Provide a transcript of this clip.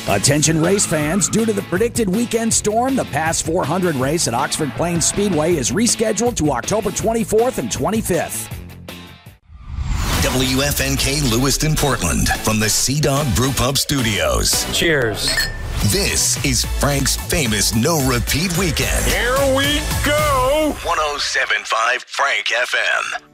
Attention race fans, due to the predicted weekend storm, the Pass 400 race at Oxford Plains Speedway is rescheduled to October 24th and 25th. WFNK Lewiston, Portland, from the Sea Dog Brew Pub Studios. Cheers. This is Frank's famous no-repeat weekend. Here we go! 107.5 Frank FM.